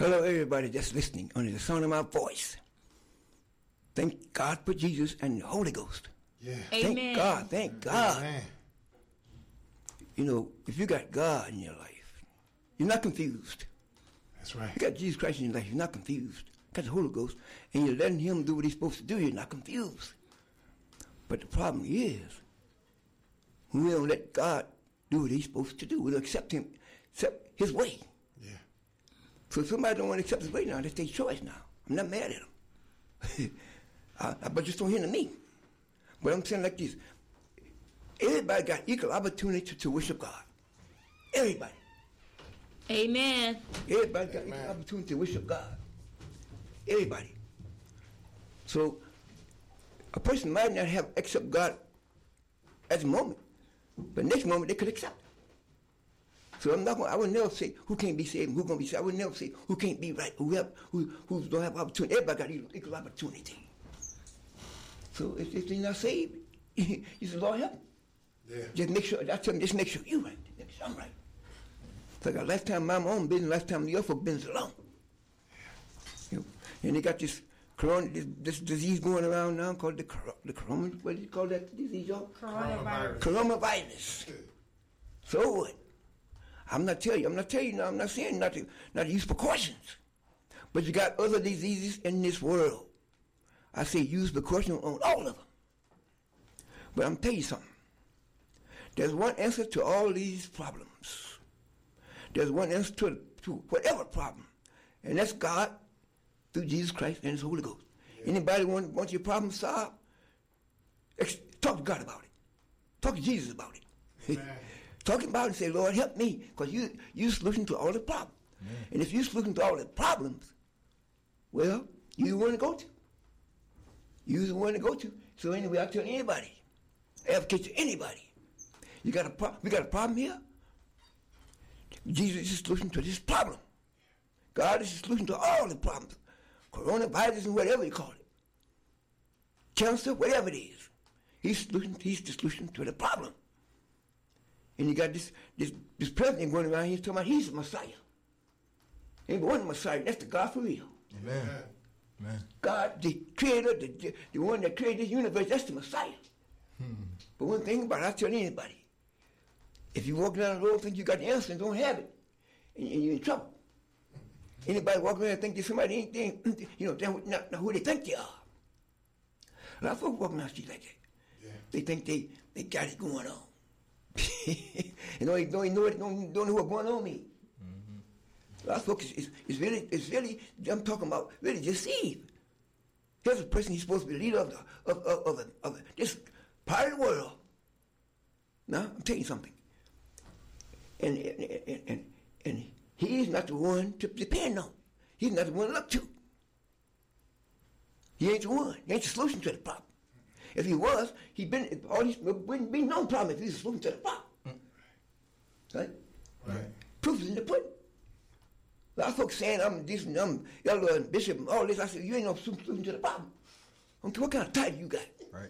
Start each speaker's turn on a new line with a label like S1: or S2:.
S1: Hello, everybody that's listening under the sound of my voice. Thank God for Jesus and the Holy Ghost.
S2: Yeah.
S1: Amen. Thank God.
S2: Amen.
S1: You know, if you got God in your life, you're not confused.
S2: That's right.
S1: You got Jesus Christ in your life, you're not confused. You got the Holy Ghost, and you're letting Him do what He's supposed to do, you're not confused. But the problem is, we don't let God do what He's supposed to do. We'll accept His way.
S2: Yeah.
S1: So if somebody don't want to accept His way now, that's their choice now. I'm not mad at them. But just don't hear to me. But I'm saying like this. Everybody got equal opportunity to worship God. Everybody.
S3: Amen.
S1: Everybody got equal opportunity to worship God. Everybody. So a person might not have accept God at the moment, but next moment they could accept it. So I would never say who can't be saved and who's gonna be saved. I would never say who can't be right, who don't have opportunity. Everybody got equal opportunity. So if they're not saved, you say, Lord help them.
S2: Yeah.
S1: Just make sure, I tell them, just make sure you're right. Make sure I'm right. So I got a lifetime mind my own business, lifetime your folk business alone. You know, and they got this corona, this disease going around now called the corona, what do you call that disease, y'all? Coronavirus. So what? I'm not telling you now, I'm not saying not to use precautions. But you got other diseases in this world. I say use precautions on all of them. But I'm telling you something. There's one answer to all these problems. There's one answer to whatever problem. And that's God through Jesus Christ and His Holy Ghost. Yeah. Anybody want your problem solved? Talk to God about it. Talk to Jesus about it. Talk about it and say, Lord, help me. Because you're solution to all the problems. Man. And if you're solution to all the problems, well, you're the one to go to. You're the one to go to. So anyway, I tell anybody, advocate to anybody. We got a problem here. Jesus is the solution to this problem. God is the solution to all the problems. Coronavirus and whatever you call it. Cancer, whatever it is. He's the solution to the problem. And you got this president going around here talking about he's the Messiah. Ain't one Messiah, that's the God for real.
S2: Amen. Amen.
S1: God, the creator, the one that created this universe, that's the Messiah. But one thing about it, I tell anybody, if you walk down the road and think you got the answer and don't have it, and you're in trouble. Anybody walking around and think there's somebody ain't not who they think they are. A lot of folks walking down the street like that. Yeah. They think they got it going on. And don't know what's going on me. Mm-hmm. A lot of folks is really I'm talking about really deceived. Here's a person he's supposed to be the leader of this part of the world. Now I'm telling you something. And he's not the one to depend on. He's not the one to look to. He ain't the one. He ain't the solution to the problem. If he was, wouldn't be no problem if he's the solution to the problem. Right? Proof is in the pudding. A lot of folks saying I'm elder and bishop and all this. I said, you ain't no solution to the problem. What kind of title you got?